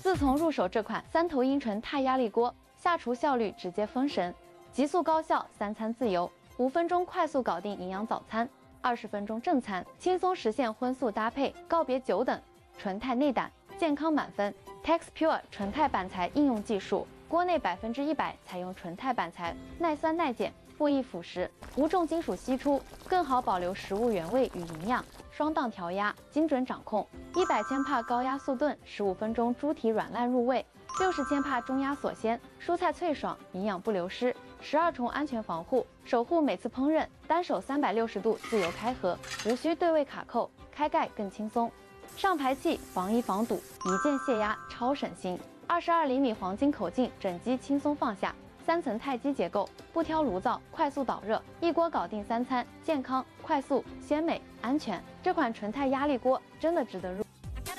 自从入手这款三头鹰纯钛压力锅，下厨效率直接封神，极速高效，3餐自由，5分钟快速搞定营养早餐，20分钟正餐，轻松实现荤素搭配，告别久等。纯钛内胆，健康满分。Tex Pure 纯钛板材应用技术，锅内100%采用纯钛板材，耐酸耐碱，不易腐蚀，无重金属析出，更好保留食物原味与营养。双档调压，精准掌控。100千帕高压速炖，15分钟猪蹄软烂入味。60千帕中压锁鲜，蔬菜脆爽，营养不流失。12重安全防护，守护每次烹饪。单手360度自由开合，无需对位卡扣，开盖更轻松。上排气防溢防堵，一键泄压，超省心。22厘米黄金口径，整机轻松放下。3层钛基结构，不挑炉灶，快速导热，一锅搞定3餐，健康、快速、鲜美、安全。这款纯钛压力锅真的值得入。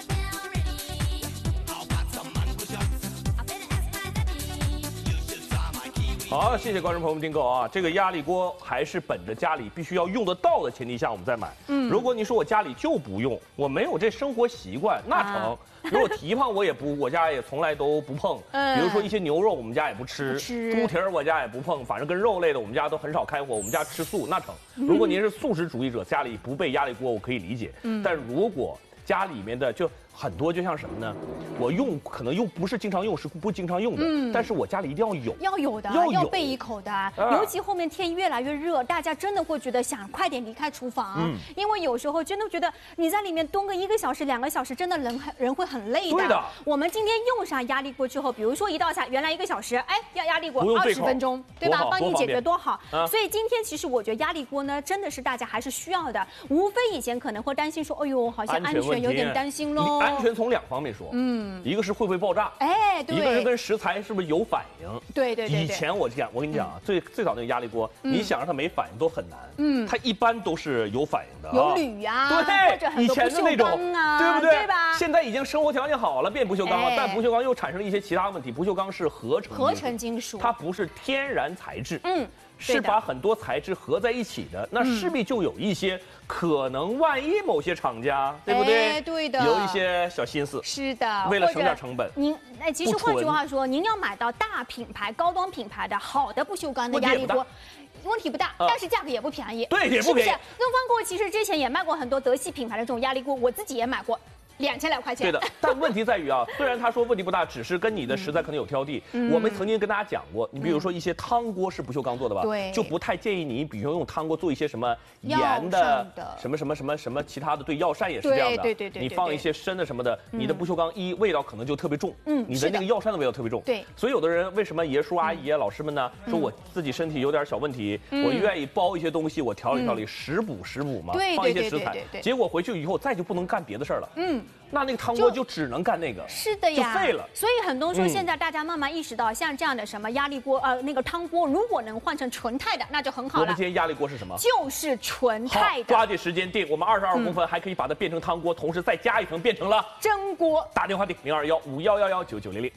好，谢谢观众朋友们订购啊！这个压力锅还是本着家里必须要用得到的前提下我们再买。如果你说我家里就不用，我没有这生活习惯，那成。如果蹄膀我家也从来都不碰。比如说一些牛肉我们家也不吃，猪蹄儿我家也不碰，反正跟肉类的我们家都很少开火，我们家吃素那成。如果您是素食主义者，家里不备压力锅我可以理解。但如果家里面的就很多，就像什么呢？我可能不是经常用，是不经常用的。但是我家里一定要有， 要有的，要备一口的。尤其后面天越来越热，大家真的会觉得想快点离开厨房，因为有时候真的觉得你在里面蹲个1个小时、2个小时，真的人会很累的。 对的。 我们今天用上压力锅之后，比如说一道菜原来1个小时，哎，要压力锅20分钟，对吧？帮你解决多好。所以今天其实我觉得压力锅呢，真的是大家还是需要的。无非以前可能会担心说，哎呦，好像安全有点担心喽。 安全从2方面说，一个是会不会爆炸， 哎，对， 一个是跟食材是不是有反应， 对。 以前我跟你讲啊，最早那个压力锅，你想让它没反应都很难，它一般都是有反应的， 有铝呀， 对，以前的那种，对不对？ 对吧？ 现在已经生活条件好了，变不锈钢了，但不锈钢又产生了一些其他问题。不锈钢是合成金属，它不是天然材质，是把很多材质合在一起的，那势必就有一些可能万一某些厂家，对不对？ 对的， 有一些小心思。 是的， 为了省点成本。 其实换句话说，您要买到大品牌、高端品牌的好的不锈钢的压力锅。问题不大，但是价格也不便宜。 对，也不便宜。 东方锅其实之前也卖过很多德系品牌的这种压力锅，我自己也买过。2000来块钱。 对的，但问题在于啊，虽然他说问题不大，只是跟你的食材可能有挑剔。我们曾经跟大家讲过，你比如说一些汤锅是不锈钢做的吧， 对， 就不太建议你，比如用汤锅做一些什么盐的、什么其他的，对药膳也是这样的。 对。 你放一些生的什么的，你的不锈钢味道可能就特别重，你的那个药膳的味道特别重。 对， 所以有的人为什么爷叔阿姨老师们呢，说我自己身体有点小问题，我愿意包一些东西，我调理调理，食补嘛，放一些食材，结果回去以后再就不能干别的事儿了。那个汤锅就只能干那个， 是的呀， 就废了。 所以很多说现在大家慢慢意识到，像这样的什么压力锅，那个汤锅，如果能换成纯钛的，那就很好了。 我们今天压力锅是什么？ 就是纯钛的。 抓紧时间订，我们22公分还可以把它变成汤锅，同时再加一层变成了蒸锅。 打电话订021511999900。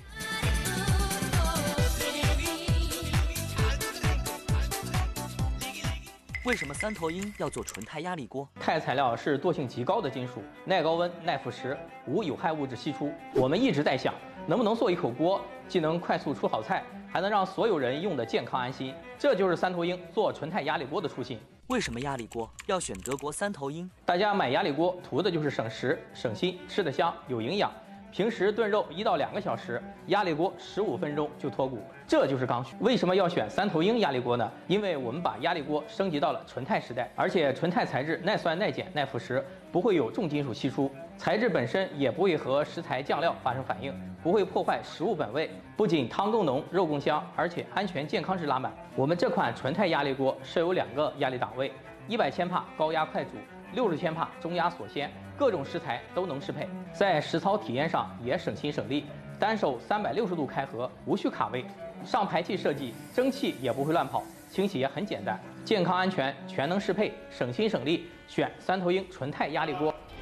为什么三头鹰要做纯钛压力锅？ 钛材料是惰性极高的金属，耐高温、耐腐蚀，无有害物质析出。我们一直在想，能不能做一口锅，既能快速出好菜，还能让所有人用得健康安心。这就是三头鹰做纯钛压力锅的初心。 为什么压力锅要选德国三头鹰？ 大家买压力锅图的就是省时、省心，吃得香，有营养。平时炖肉1到2个小时，压力锅15分钟就脱骨，这就是刚需。为什么要选三头鹰压力锅呢？因为我们把压力锅升级到了纯钛时代，而且纯钛材质耐酸、耐碱、耐腐蚀，不会有重金属析出，材质本身也不会和食材酱料发生反应，不会破坏食物本味。不仅汤更浓、肉更香，而且安全健康值拉满。我们这款纯钛压力锅设有2个压力档位，100千帕高压快煮，60千帕中压锁鲜。各种食材都能适配，在实操体验上也省心省力，单手360度开合，无需卡位，上排气设计，蒸汽也不会乱跑，清洗也很简单，健康安全全能适配，省心省力，选三头鹰纯钛压力锅。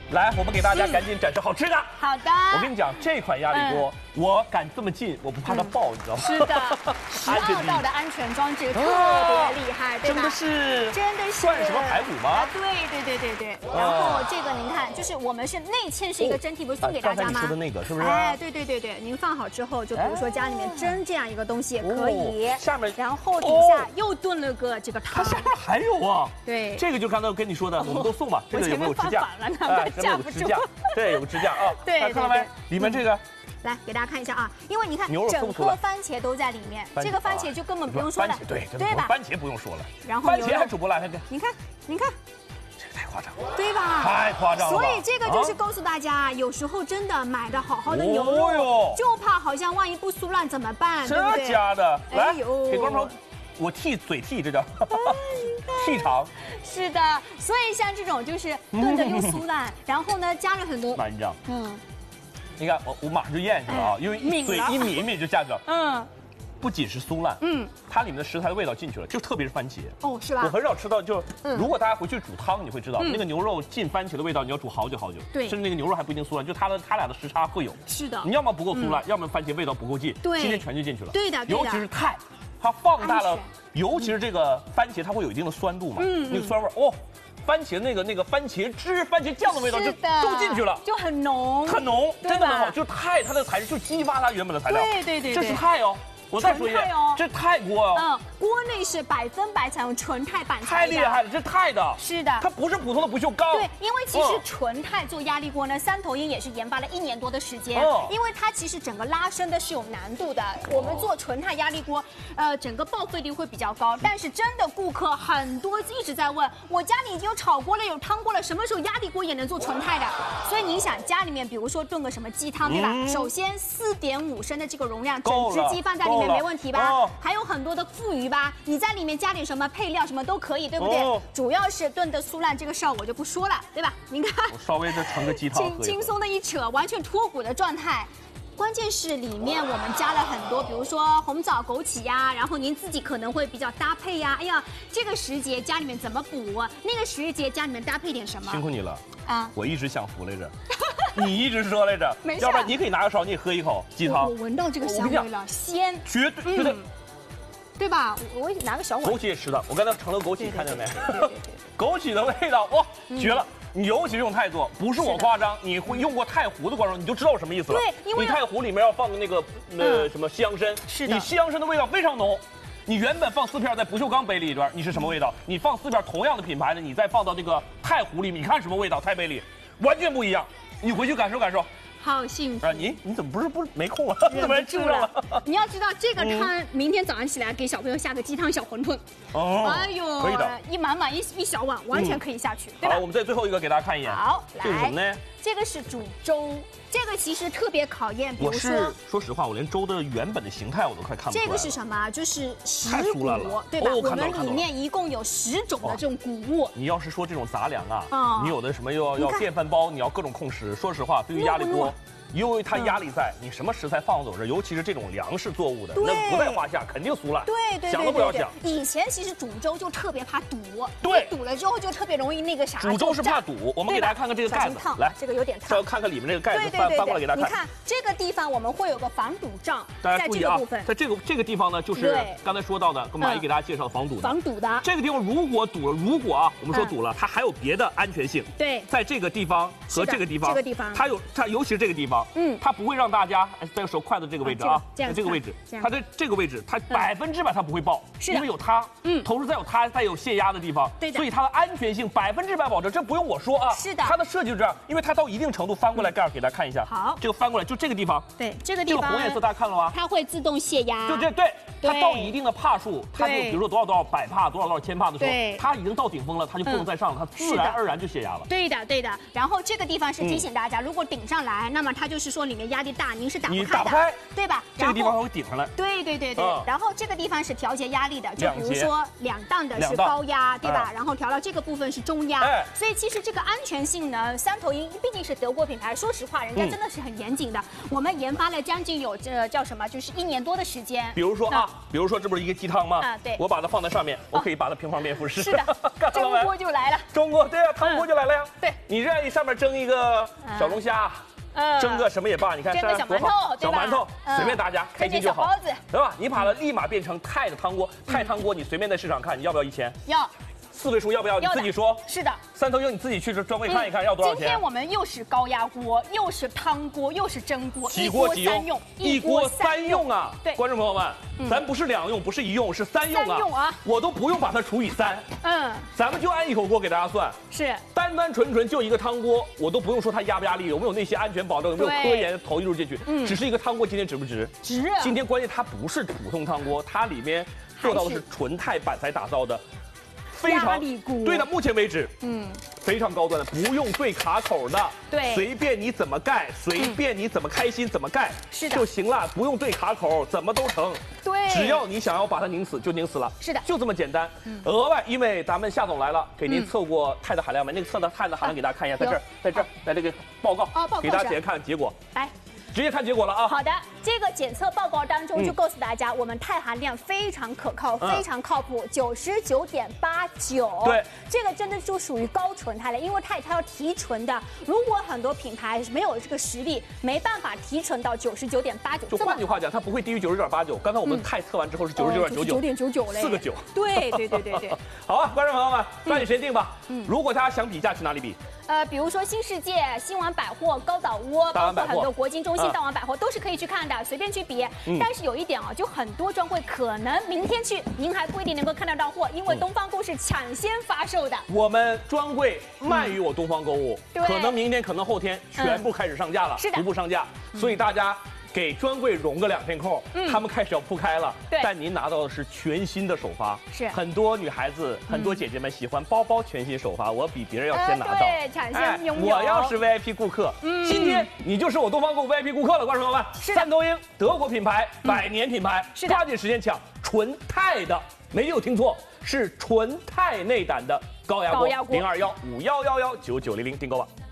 来，我们给大家赶紧展示好吃的。 好的。 我跟你讲，这款压力锅，我敢这么近，我不怕它爆，你知道吗？ 是的，12道的安全装置特别厉害，对吧？ 真的是涮什么排骨吗？ 对。然后这个您看，就是我们是内嵌是一个蒸屉，不是送给大家吗？ 刚才你说的那个是不是？ 哎，对，您放好之后，就比如说家里面蒸这样一个东西也可以。 下面， 然后底下又炖了个这个汤。 它下面还有啊？ 对， 这个就刚才我跟你说的，我们都送吧。这个有没有支架？ 架不住。 对，有个支架啊。 对， 看到没？里面这个。 来给大家看一下啊，因为你看整个番茄都在里面，这个番茄就根本不用说了， 对吧？番茄不用说了， 然后番茄还煮不来， 你看， 这个太夸张了， 对吧？ 太夸张了。 所以这个就是告诉大家，有时候真的买的好好的牛肉，就怕好像万一不酥烂怎么办？对不对？ 这家的，来给观众朋友，我嘴替这叫替肠。 是的，所以像这种就是炖的又酥烂，然后呢加了很多， 慢酱，你看我马上就咽下去了啊，因为嘴一抿一抿就下去了。不仅是酥烂，它里面的食材的味道进去了，就特别是番茄。 哦，是吧？ 我很少吃到，就如果大家回去煮汤，你会知道那个牛肉进番茄的味道，你要煮好久。 对， 甚至那个牛肉还不一定酥烂，就它俩的时差会有。 是的， 你要么不够酥烂，要么番茄味道不够劲。 对， 今天全就进去了。 对的， 尤其是肽，它放大了，尤其是这个番茄，它会有一定的酸度嘛，那个酸味哦。番茄那个番茄汁、番茄酱的味道就都进去了， 就很浓， 真的很好。就肽它的材质就激发它原本的材料， 对， 这是肽哦。我再说一遍，这钛锅哦， 锅内是100%采用纯钛板材， 太厉害了，这钛的， 是的， 它不是普通的不锈钢。 对，因为其实纯钛做压力锅呢，三头鹰也是研发了1年多的时间，因为它其实整个拉伸的是有难度的。我们做纯钛压力锅，整个报废率会比较高，但是真的顾客很多一直在问，我家里已经有炒锅了，有汤锅了，什么时候压力锅也能做纯钛的？所以你想家里面，比如说炖个什么鸡汤，对吧？首先4.5升的这个容量，整只鸡放在里面没问题吧？还有很多的副鱼吧，你在里面加点什么配料什么都可以，对不对？主要是炖的酥烂这个事儿我就不说了，对吧？您看， 我稍微再盛个鸡汤， 轻松的一扯，完全脱骨的状态。关键是里面我们加了很多，比如说红枣、枸杞呀，然后您自己可能会比较搭配呀。哎呀，这个时节家里面怎么补？那个时节家里面搭配点什么？ 辛苦你了啊！我一直想服来着，你一直说来着，要不然你可以拿个勺，你也喝一口鸡汤。 我闻到这个香味了，鲜， 绝对， 对吧？我拿个小碗。 枸杞也吃的，我刚才盛了枸杞，看见没？枸杞的味道哇，绝了！你尤其是用钛做，不是我夸张，你会用过钛壶的观众，你就知道我什么意思了。 对，因为你钛壶里面要放的那个什么西洋参， 是的， 你西洋参的味道非常浓。你原本放4片在不锈钢杯里边，你是什么味道？你放4片同样的品牌的，你再放到那个钛壶里面，你看什么味道？钛杯里完全不一样。你回去感受感受。 好幸福啊！你怎么不是没空了？ 忍不住了。你要知道这个汤，明天早上起来给小朋友下个鸡汤小馄饨。哦，哎呦， 可以的， 一满满一小碗，完全可以下去，对吧？ 好，我们在最后一个给大家看一眼。 好， 这是什么呢？ 这个是煮粥，这个其实特别考验。比如说实话，我连粥的原本的形态我都快看不出来。 这个是什么？就是石谷，对吧？我们里面一共有10种的这种谷物。 你要是说这种杂粮啊，你有的什么要电饭煲，你要各种控食。说实话，对于压力锅。因为它压力在，你什么食材放走这，尤其是这种粮食作物的，那不在话下，肯定酥烂。 对， 想都不要想。 以前其实煮粥就特别怕堵， 对， 堵了之后就特别容易那个啥。 煮粥是怕堵，我们给大家看看这个盖子，来， 这个有点烫， 稍微看看里面这个盖子，翻过来给大家看。 你看这个地方我们会有个防堵罩， 大家注意啊，在这个地方呢，就是刚才说到的，跟马姨给大家介绍的防堵的。 这个地方如果堵了，我们说堵了，它还有别的安全性。 对， 在这个地方和这个地方，它尤其是这个地方，它不会让大家在手筷子这个位置啊，在这个位置，它这个位置，它100%它不会爆，因为有它，同时再有它再有泄压的地方，所以它的安全性100%保证，这不用我说啊。 是的， 它的设计就这样，因为它到一定程度翻过来盖儿给大家看一下。 好， 这个翻过来就这个地方， 对，这个地方， 这个红颜色大家看了吗？ 它会自动泄压， 就这对。它到一定的帕数，它就比如说多少100帕、多少1000帕的时候，它已经到顶峰了，它就不能再上了，它自然而然就泄压了。 对的。然后这个地方是提醒大家，如果顶上来，那么它就是说里面压力大，您是打不开的， 你打不开， 对吧？ 这个地方还会顶上来。 对。然后这个地方是调节压力的，就比如说两档的是高压，对吧？然后调到这个部分是中压，所以其实这个安全性呢，三头鹰毕竟是德国品牌，说实话，人家真的是很严谨的。我们研发了将近有叫什么，就是1年多的时间。 比如说这不是一个鸡汤吗？ 对， 我把它放在上面，我可以把它平方面复式。 是的，蒸锅就来了。 蒸锅，对啊，汤锅就来了呀。 对， 你愿意上面蒸一个小龙虾。蒸个什么也罢，你看蒸个小馒头， 小馒头随便大家开心就好，对吧？你把它立马变成钛的汤锅，钛汤锅你随便在市场看，你要不要1000？ 要。 4位数要不要？你自己说。 是的。 三头鹰你自己去这专柜看一看，要多少钱？ 今天我们又是高压锅，又是汤锅，又是蒸锅， 几锅3用，一锅3用啊！ 对， 观众朋友们，咱不是2用，不是1用，是3用啊！3 用啊！ 我都不用把它除以3。咱们就按一口锅给大家算。 是。 单纯就一个汤锅，我都不用说它压不压力，有没有那些安全保证，有没有科研投入进去？只是一个汤锅，今天值不值？ 值。 今天关键它不是普通汤锅，它里面做到的是纯钛板材打造的。非常对的，目前为止，非常高端的，不用对卡口的， 对， 随便你怎么盖，随便你怎么开心怎么盖， 是的就行了，不用对卡口，怎么都成， 对， 只要你想要把它拧死就拧死了， 是的， 就这么简单。额外，因为咱们夏总来了，给您测过钛的含量没？那个测的钛的含量给大家看一下，在这儿，在这个报告，给大家直接看结果， 来。 直接看结果了啊！ 好的，这个检测报告当中就告诉大家，我们钛含量非常可靠，非常靠谱，99.89。 对， 这个真的就属于高纯钛了，因为钛它要提纯的。如果很多品牌没有这个实力，没办法提纯到99.89。 就换句话讲，它不会低于99.89。刚才我们钛测完之后是 99.99嘞，4个 9。 对。 好啊，观众朋友们，抓紧时间定吧。如果大家想比价，去哪里比？ 比如说新世界、新完百货、高岛屋，包括很多国金中心、大王百货都是可以去看的，随便去比。但是有一点啊，就很多专柜可能明天去，您还不一定能够看得到货，因为东方购物是抢先发售的。 我们专柜慢于我东方购物，可能明天，可能后天全部开始上架了， 是的， 逐步上架。所以大家给专柜融个2天空，他们开始要铺开了。 对， 但您拿到的是全新的首发， 是很多女孩子、很多姐姐们喜欢包包全新首发，我比别人要先拿到， 对，抢先拥有。 我要是 VIP 顾客，今天你就是我东方购物 VIP 顾客了，观众朋友们。三头鹰，德国品牌，100年品牌，抓紧时间抢，纯钛的，没有听错，是纯钛内胆的高压锅，0215111990订购吧。